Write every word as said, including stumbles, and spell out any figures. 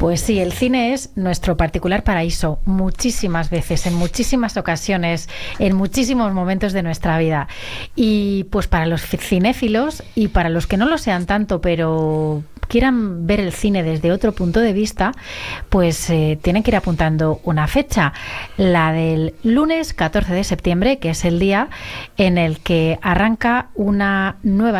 Pues sí, el cine es nuestro particular paraíso, muchísimas veces, en muchísimas ocasiones, en muchísimos momentos de nuestra vida. Y pues para los cinéfilos y para los que no lo sean tanto, pero quieran ver el cine desde otro punto de vista, pues eh, tienen que ir apuntando una fecha, la del lunes catorce de septiembre, que es el día en el que arranca una nueva